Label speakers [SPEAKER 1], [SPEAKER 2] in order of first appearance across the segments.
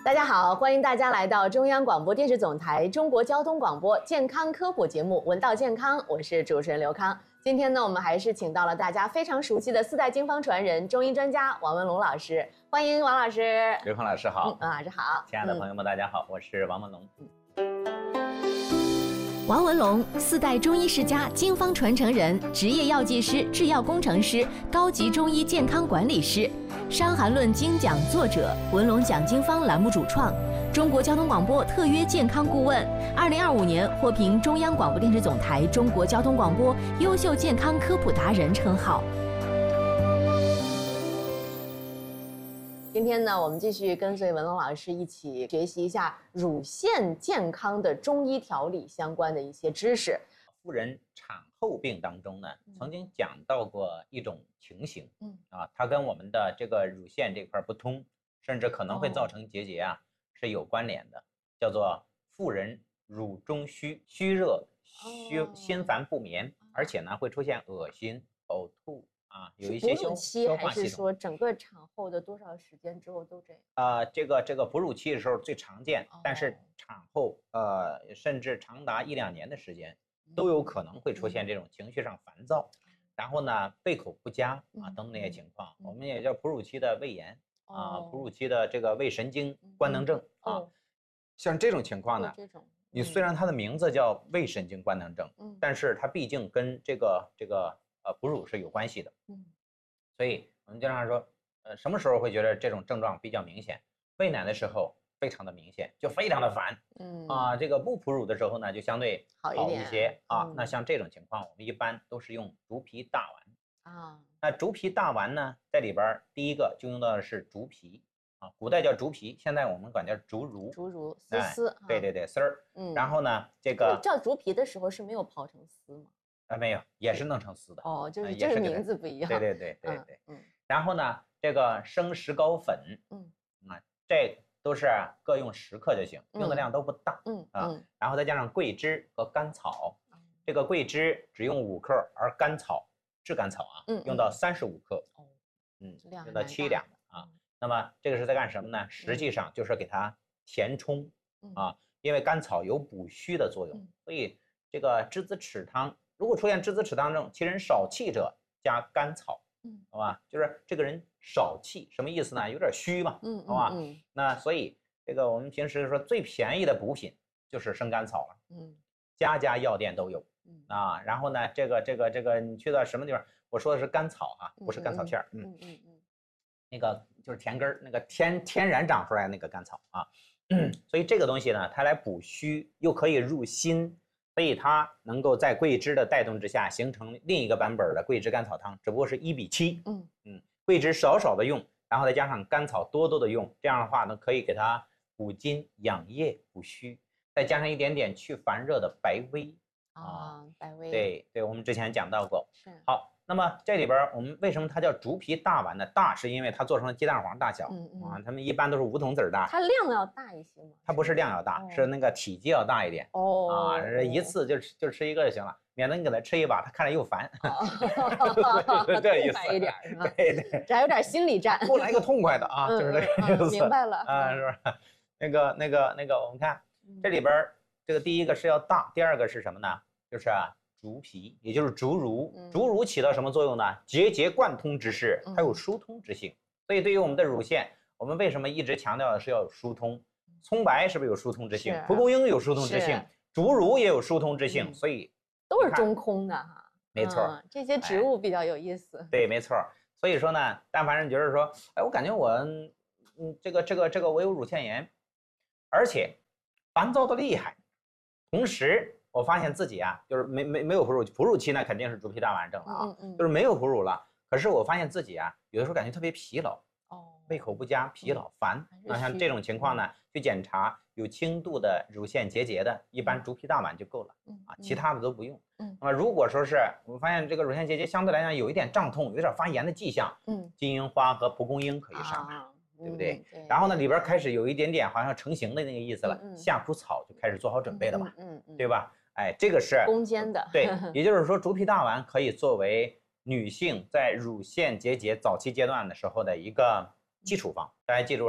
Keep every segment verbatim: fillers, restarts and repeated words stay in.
[SPEAKER 1] 大家好，欢迎大家来到中央广播电视总台中国交通广播健康科普节目《闻道健康》，我是主持人刘康。今天呢，我们还是请到了大家非常熟悉的四代经方传人、中医专家王文龙老师，欢迎王老师。
[SPEAKER 2] 刘康老师好，
[SPEAKER 1] 嗯，王老师好，
[SPEAKER 2] 亲爱的朋友们，大家好，我是王文龙。
[SPEAKER 3] 王文龙，四代中医世家、经方传承人，职业药剂师、制药工程师，高级中医健康管理师，《伤寒论》精讲作者，文龙讲经方栏目主创，中国交通广播特约健康顾问，二零二五年获评中央广播电视总台中国交通广播优秀健康科普达人称号。
[SPEAKER 1] 今天呢，我们继续跟随文龙老师一起学习一下乳腺健康的中医调理相关的一些知识。
[SPEAKER 2] 妇人产后病当中呢，曾经讲到过一种情形，嗯啊，它跟我们的这个乳腺这块不通，甚至可能会造成结节啊，哦、是有关联的，叫做妇人乳中虚，虚热、虚、哦、心烦不眠，而且呢会出现恶心、呕吐。啊，有一些
[SPEAKER 1] 哺乳期还是说整个产后的多少时间之后都这样？
[SPEAKER 2] 呃，这个这个哺乳期的时候最常见，哦、但是产后呃甚至长达一两年的时间，都有可能会出现这种情绪上烦躁，嗯、然后呢胃口不佳啊等等这些情况，嗯、我们也叫哺乳期的胃炎、嗯、啊，哺乳期的这个胃神经官能症、嗯、啊，哦、像这种情况呢，这种你虽然它的名字叫胃神经官能症，嗯、但是它毕竟跟这个这个。呃，哺乳是有关系的，嗯，所以我们经常说，呃，什么时候会觉得这种症状比较明显？喂奶的时候非常的明显，就非常的烦，嗯啊，这个不哺乳的时候呢，就相对好一些啊。嗯、那像这种情况，我们一般都是用竹皮大丸啊。那竹皮大丸呢，在里边第一个就用到的是竹皮啊，古代叫竹皮，现在我们管叫竹茹，
[SPEAKER 1] 竹茹丝丝、
[SPEAKER 2] 哎，对对对，丝儿。嗯，然后呢，这个
[SPEAKER 1] 叫竹皮的时候是没有刨成丝吗？
[SPEAKER 2] 啊，没有，也是弄成丝的
[SPEAKER 1] 哦，就是就是名字不一样。
[SPEAKER 2] 对对对对对，嗯。然后呢，这个生石膏粉，嗯啊，这都是各用十克就行，用的量都不大，嗯啊。然后再加上桂枝和甘草，这个桂枝只用五克，而甘草炙甘草啊，用到三十五克，嗯，用到七两啊。那么这个是在干什么呢？实际上就是给它填充啊，因为甘草有补虚的作用，所以这个栀子豉汤。如果出现栀子豉汤症，其人少气者加甘草，嗯，好吧，就是这个人少气，什么意思呢？有点虚嘛，嗯，好吧，嗯，那所以这个我们平时说最便宜的补品就是生甘草了，嗯，家家药店都有，嗯啊，然后呢，这个这个这个你去到什么地方？我说的是甘草啊，不是甘草片儿，嗯嗯嗯，那个就是田根儿，那个天天然长出来那个甘草啊，所以这个东西呢，它来补虚，又可以入心。所以它能够在桂枝的带动之下形成另一个版本的桂枝甘草汤，只不过是一比七。嗯嗯，桂枝少少的用，然后再加上甘草多多的用，这样的话呢，可以给它补筋养液、补虚，再加上一点点去烦热的白薇
[SPEAKER 1] 啊，白薇。
[SPEAKER 2] 对对，我们之前讲到过。是。好，那么这里边我们为什么它叫竹皮大丸呢？大是因为它做成了鸡蛋黄大小，嗯嗯啊，它们一般都是梧桐籽大。
[SPEAKER 1] 它量要大一些吗？
[SPEAKER 2] 它不是量要大，哦、是那个体积要大一点。哦啊，一次就就吃一个就行了，免得你给它吃一把，它看着又烦。
[SPEAKER 1] 哦、这意思。一点是吧？
[SPEAKER 2] 对对，
[SPEAKER 1] 这还有点心理战。
[SPEAKER 2] 给我来一个痛快的啊，就是这个意思。
[SPEAKER 1] 明白了
[SPEAKER 2] 啊，是不是？那个那个那个，我们看这里边这个第一个是要大，第二个是什么呢？就是啊。竹皮，也就是竹茹，竹茹起到什么作用呢？节节贯通之势，它有疏通之性。所以对于我们的乳腺，我们为什么一直强调的是要有疏通？葱白是不是有疏通之性？蒲公英有疏通之性，竹茹也有疏通之性，所以
[SPEAKER 1] 都是中空的哈。
[SPEAKER 2] 没错，
[SPEAKER 1] 这些植物比较有意思。
[SPEAKER 2] 对，没错。所以说呢，但凡人觉得说，哎，我感觉我，嗯，这个这个这个我有乳腺炎，而且烦躁的厉害，同时。我发现自己啊，就是没没没有哺乳哺乳期呢，肯定是竹皮大丸症了啊，嗯嗯、就是没有哺乳了。可是我发现自己啊，有的时候感觉特别疲劳，哦，胃口不佳、疲劳、烦。那像这种情况呢，去检查有轻度的乳腺结节的，一般竹皮大丸就够了啊，其他的都不用。嗯，那么如果说是我们发现这个乳腺结节相对来讲有一点胀痛、有点发炎的迹象，嗯，金银花和蒲公英可以上马。啊对不对？嗯、对然后呢，里边开始有一点点好像成型的那个意思了，嗯、夏枯草就开始做好准备了吧？嗯 嗯, 嗯，对吧？哎，这个是
[SPEAKER 1] 攻坚的。
[SPEAKER 2] 对，也就是说，竹皮大丸可以作为女性在乳腺结节早期阶段的时候的一个基础方。大家记住了，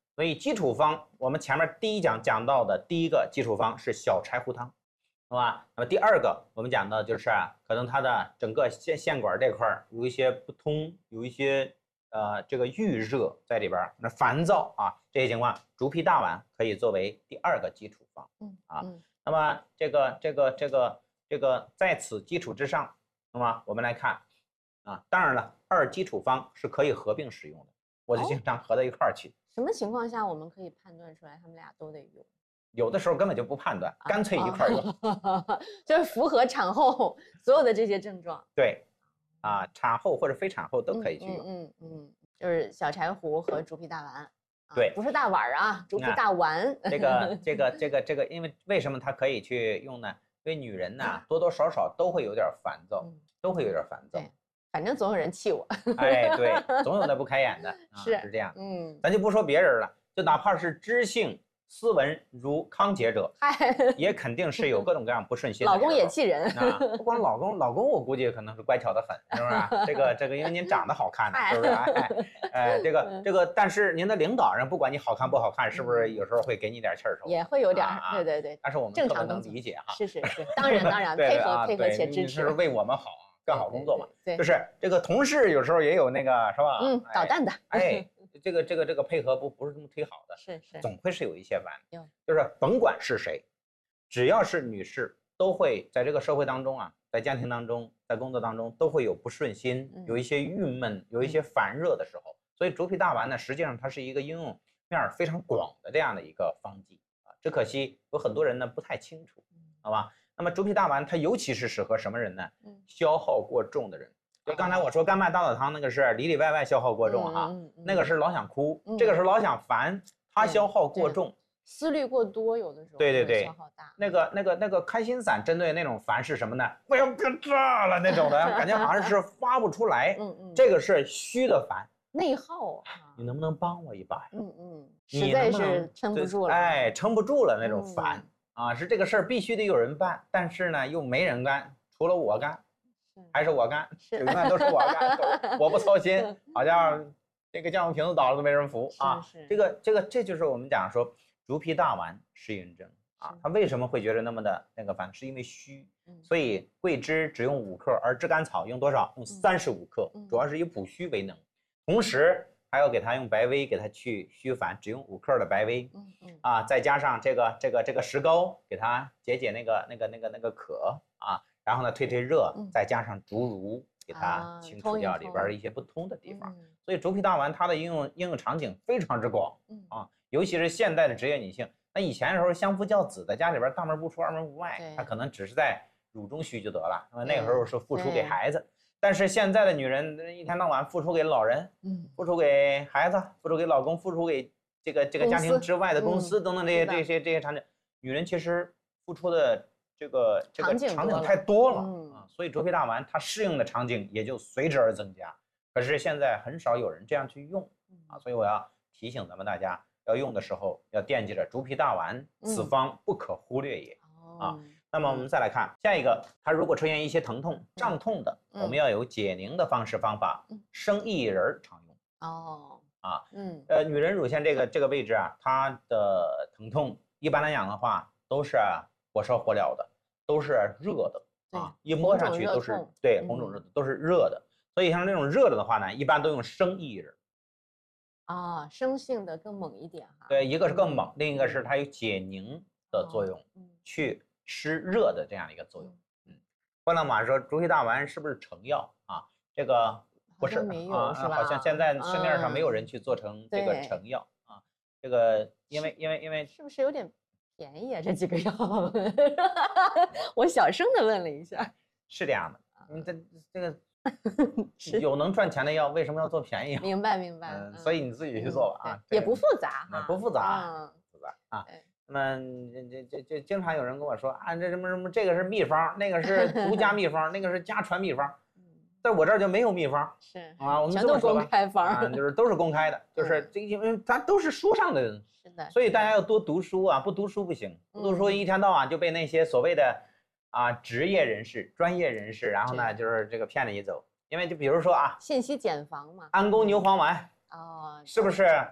[SPEAKER 2] 所以基础方，我们前面第一讲讲到的第一个基础方是小柴胡汤，是吧？那么第二个我们讲到就是啊，可能它的整个线线管这块有一些不通，有一些呃这个预热在里边，那烦躁啊这些情况，竹皮大丸可以作为第二个基础方，嗯啊，嗯那么这个这个这个这个在此基础之上，那么我们来看啊，当然了，二基础方是可以合并使用的，我就经常合到一块儿去。
[SPEAKER 1] 什么情况下我们可以判断出来他们俩都得用？
[SPEAKER 2] 有的时候根本就不判断，干脆一块儿用，
[SPEAKER 1] 就是符合产后所有的这些症状。
[SPEAKER 2] 对，啊，产后或者非产后都可以去用。
[SPEAKER 1] 嗯嗯 嗯, 嗯，就是小柴胡和竹皮大丸。啊、
[SPEAKER 2] 对，
[SPEAKER 1] 不是大碗啊，竹皮大丸。
[SPEAKER 2] 这个这个这个这个，因为为什么它可以去用呢？因为女人呢多多少少都会有点烦躁，嗯、都会有点烦躁。
[SPEAKER 1] 对，反正总有人气我。
[SPEAKER 2] 哎，对，总有那不开眼的，啊、是是这样。嗯，咱就不说别人了，就哪怕是知性斯文如康姐者，也肯定是有各种各样不顺心的。
[SPEAKER 1] 老公也气人
[SPEAKER 2] 啊！不光老公，老公我估计可能是乖巧的很，是不是？这个这个，因为您长得好看呢，是不是？哎哎，这个这个，但是您的领导人不管你好看不好看，是不是有时候会给你点气儿头？
[SPEAKER 1] 也会有点，对对对。
[SPEAKER 2] 但是我们特别能理解哈。
[SPEAKER 1] 是是是，当然当然，配合配合且支持，
[SPEAKER 2] 是为我们好，更好工作嘛。对，就是这个同事有时候也有那个是吧？
[SPEAKER 1] 嗯，捣蛋的。
[SPEAKER 2] 哎。这个这个这个配合不不是这么忒好的，
[SPEAKER 1] 是是，
[SPEAKER 2] 总会是有一些弯，就是甭管是谁，只要是女士，都会在这个社会当中啊，在家庭当中，在工作当中都会有不顺心，有一些郁闷，有一些烦热的时候。所以竹皮大丸呢，实际上它是一个应用面非常广的这样的一个方剂啊，只可惜有很多人呢不太清楚，好吧？那么竹皮大丸它尤其是适合什么人呢？消耗过重的人。就刚才我说干麦大枣汤那个是里里外外消耗过重哈，嗯嗯嗯、那个是老想哭，嗯、这个是老想烦，它消耗过重，
[SPEAKER 1] 思虑过多，有的时候
[SPEAKER 2] 对对对，
[SPEAKER 1] 消耗大。
[SPEAKER 2] 那个那个那个开心散针对那种烦是什么呢？我要变炸了那种的感觉，好像是发不出来。嗯嗯，这个是虚的烦，
[SPEAKER 1] 内耗啊。
[SPEAKER 2] 你能不能帮我一把呀？
[SPEAKER 1] 嗯嗯，实在是撑不住了。
[SPEAKER 2] 哎，撑不住了那种烦、嗯、啊，是这个事儿必须得有人办，但是呢又没人干，除了我干。还是我干，永远都是我干，我不操心，好像这个酱油瓶子倒了都没人扶啊。这个这个这就是我们讲说竹皮大丸适应症啊，他为什么会觉得那么的那个烦？是因为虚，所以桂枝只用五克，而炙甘草用多少？用三十五克，主要是以补虚为能，同时还要给他用白薇给他去虚烦，只用五克的白薇，啊，再加上这个这个这个石膏给他解解那个那个那个那个渴啊。然后呢，退退热，再加上竹茹，给它清除掉里边一些不通的地方。所以竹皮大丸它的应用应用场景非常之广啊，尤其是现代的职业女性。那以前的时候相夫教子，在家里边大门不出二门不外，她可能只是在乳中虚就得了。那么那个时候是付出给孩子，但是现在的女人一天到晚付出给老人，付出给孩子，付出给老公，付出给这个这个家庭之外的公司等等这些这些这些场景，女人其实付出的。这个这个场景太多了、嗯、啊，所以竹皮大丸它适应的场景也就随之而增加。可是现在很少有人这样去用啊，所以我要提醒咱们大家，要用的时候要惦记着竹皮大丸，此方不可忽略也、嗯、啊。那么我们再来看下一个，它如果出现一些疼痛、胀痛的，嗯、我们要有解凝的方式方法，嗯、生薏仁常用哦啊，嗯呃，女人乳腺这个这个位置啊，它的疼痛一般来讲的话都是火烧火燎的。都是热的啊，一摸上去都是对红肿热的，都是热的。所以像这种热的的话呢，一般都用生薏仁
[SPEAKER 1] 啊，生性的更猛一点哈。
[SPEAKER 2] 对，一个是更猛，另一个是它有解凝的作用，去湿热的这样一个作用。嗯，欢乐马说竹皮大丸是不是成药啊？这个不是啊，好像现在市面上没有人去做成这个成药啊。这个因为因为因为
[SPEAKER 1] 是不是有点？便宜啊，这几个药，我小声的问了一下，
[SPEAKER 2] 是这样的，你这这个有能赚钱的药，为什么要做便宜啊？
[SPEAKER 1] 明白明白，
[SPEAKER 2] 嗯，所以你自己去做吧啊，
[SPEAKER 1] 也不复杂哈，
[SPEAKER 2] 不复杂，复杂啊。那么这这这经常有人跟我说啊，这什么什么，这个是秘方，那个是独家秘方，那个是家传秘方，在我这儿就没有秘方，
[SPEAKER 1] 是
[SPEAKER 2] 啊，我们
[SPEAKER 1] 全都公开方，
[SPEAKER 2] 就是都是公开的，就是这因为咱都是书上的。所以大家要多读书啊，不读书不行，不读书一天到晚就被那些所谓的啊职业人士、专业人士，然后呢就是这个骗着你走。因为就比如说啊，
[SPEAKER 1] 信息茧房嘛，
[SPEAKER 2] 安宫牛黄丸哦，是不是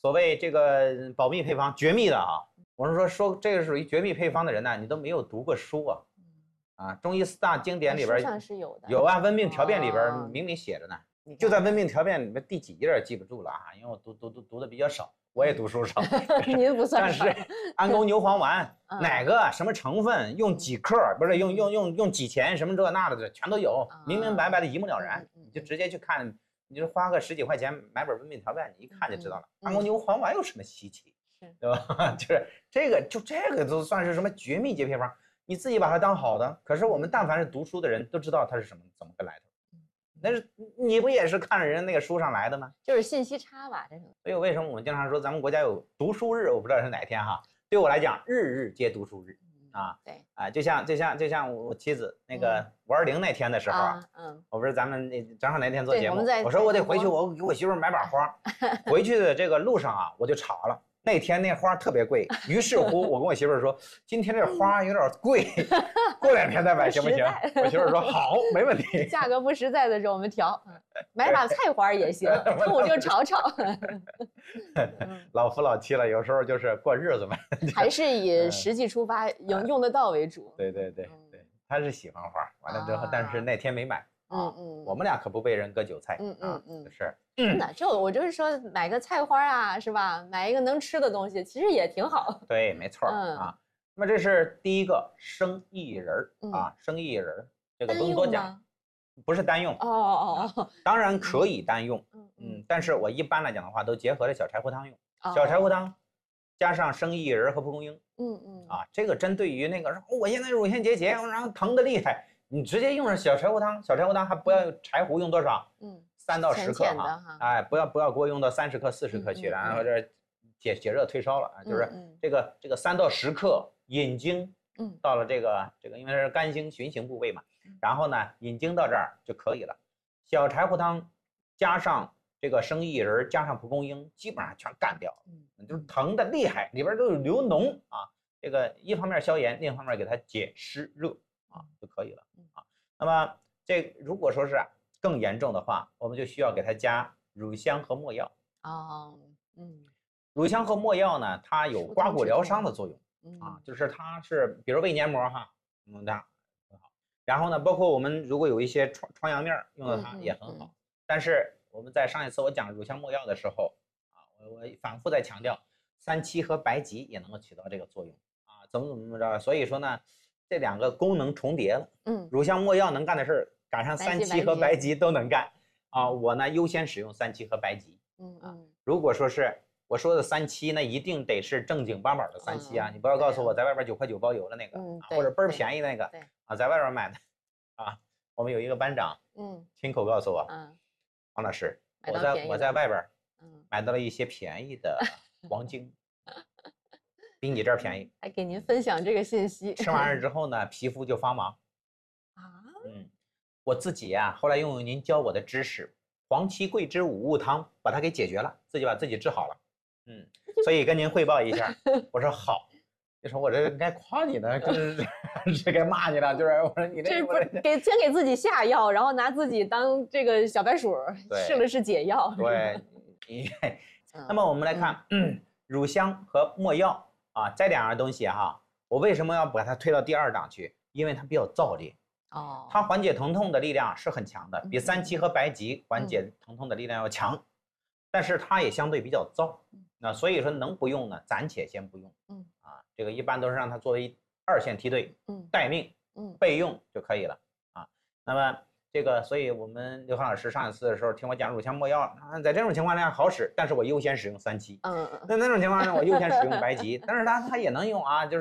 [SPEAKER 2] 所谓这个保密配方，绝密的啊。我是说说这个属于绝密配方的人呢，你都没有读过书啊。啊，中医四大经典里边
[SPEAKER 1] 书上是有的，
[SPEAKER 2] 有啊，《温病条辨》里边明明写着呢，就在《温病条辨》里面第几页记不住了啊，因为我读读读读的比较少，我也读书少。
[SPEAKER 1] 您不算
[SPEAKER 2] 少。但是安宫牛黄丸哪个什么成分，用几克，不是用用用用几钱，什么这那的全都有，明明白白的，一目了然。你就直接去看，你就花个十几块钱买本《温病条辨》，你一看就知道了。安宫牛黄丸有什么稀奇，对吧？就是这个，就这个都算是什么绝密结配方。你自己把它当好的，可是我们但凡是读书的人都知道它是什么怎么个来头，那是你不也是看着人那个书上来的吗？
[SPEAKER 1] 就是信息差吧，这是。
[SPEAKER 2] 所以为什么我们经常说咱们国家有读书日？我不知道是哪天哈。对我来讲，日日皆读书日啊。
[SPEAKER 1] 对
[SPEAKER 2] 啊，就像就像就像我妻子那个五二零那天的时候啊，嗯，我不是咱们那正好那天做节目，我说我得回去，我给我媳妇买把花。回去的这个路上啊，我就查了。那天那花特别贵，于是乎我跟我媳妇儿说，今天这花有点贵，过两天再买行不行？我媳妇儿说好，没问题。
[SPEAKER 1] 价格不实在的时候我们调，买把菜花也行，中午就炒炒。
[SPEAKER 2] 老夫老妻了，有时候就是过日子嘛。
[SPEAKER 1] 还是以实际出发，用用得到为主。
[SPEAKER 2] 对对对对，他是喜欢花，完了之后，但是那天没买。嗯嗯，我们俩可不被人割韭菜。嗯嗯嗯，就是。
[SPEAKER 1] 真的，就我就是说，买个菜花啊，是吧？买一个能吃的东西，其实也挺好。
[SPEAKER 2] 对，没错啊。那么这是第一个生薏仁啊，生薏仁这个不用多讲，不是单用。哦哦哦，当然可以单用。嗯，但是我一般来讲的话，都结合着小柴胡汤用。小柴胡汤加上生薏仁和蒲公英。嗯嗯。啊，这个针对于那个我现在乳腺结节，然后疼得厉害。你直接用上小柴胡汤，小柴胡汤还不要柴胡用多少？嗯，三到十克哈，哎，不要不要给我用到三十克、四十克去，然后这解解热退烧了啊，就是这个这个三到十克引经，嗯，到了这个这个因为是肝经循行部位嘛，然后呢引经到这儿就可以了。小柴胡汤加上这个生薏仁加上蒲公英，基本上全干掉，嗯，就是疼的厉害，里边都有流脓啊。这个一方面消炎，另一方面给它解湿热。啊就可以了啊。那么这如果说是更严重的话，我们就需要给它加乳香和没药。哦，嗯，乳香和没药呢，它有刮骨疗伤的作用啊，就是它是比如胃黏膜哈，嗯，那很好。然后呢，包括我们如果有一些疮疮疡面用到它也很好。但是我们在上一次我讲乳香没药的时候啊，我我反复在强调，三七和白及也能够起到这个作用啊，怎么怎么着。所以说呢。这两个功能重叠了，嗯，乳香没药能干的事儿，赶上三七和白及都能干啊。我呢优先使用三七和白及，嗯嗯。如果说是我说的三七，那一定得是正经八百的三七啊，你不要告诉我在外边九块九包邮的那个，或者倍儿便宜那个，啊，在外边买的，啊，我们有一个班长，嗯，亲口告诉我，嗯，王老师，我在我在外边，嗯，买到了一些便宜的黄精。比你这儿便宜，
[SPEAKER 1] 还给您分享这个信息。
[SPEAKER 2] 吃完了之后呢，皮肤就发麻。啊，嗯，我自己呀、啊，后来用您教我的知识，黄芪桂枝五物汤把它给解决了，自己把自己治好了。嗯，所以跟您汇报一下。我说好，你说我这该夸你呢，就是是该骂你了，就是我说你
[SPEAKER 1] 这不是给先给自己下药，然后拿自己当这个小白鼠，试了试解药。
[SPEAKER 2] 对，那么我们来看，嗯，乳香和没药。啊，这两样东西哈，我为什么要把它推到第二档去？因为它比较燥烈，哦，它缓解疼痛的力量是很强的，比三七和白及缓解疼痛的力量要强，但是它也相对比较燥，那所以说能不用呢，暂且先不用，嗯，啊，这个一般都是让它作为二线梯队，嗯，待命，嗯，备用就可以了，啊，那么。这个，所以我们刘航老师上一次的时候听我讲乳香没药，啊，在这种情况下好使，但是我优先使用三七。嗯嗯。那那种情况呢，我优先使用白及，但是它它也能用啊，就是。